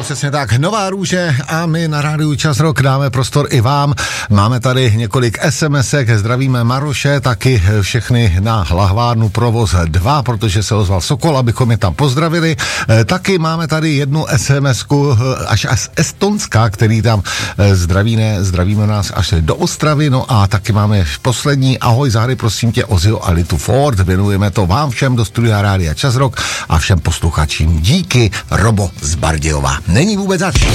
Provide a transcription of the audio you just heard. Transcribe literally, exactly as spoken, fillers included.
Ano, přesně tak. Nová růže a my na rádiu Čas Rock dáme prostor i vám. Máme tady několik SMSek, zdravíme Maroše, taky všechny na Lahvárnu provoz dva, protože se ozval Sokol, abychom je tam pozdravili. Taky máme tady jednu SMSku až z Estonska, který tam zdravíme, zdravíme nás až do Ostravy. No a taky máme poslední ahoj, záhy prosím tě Ozio a Litu Ford. Věnujeme to vám všem do studia rádia Čas Rock a všem posluchačům. Díky, Robo z Bardějova. Není vůbec zač.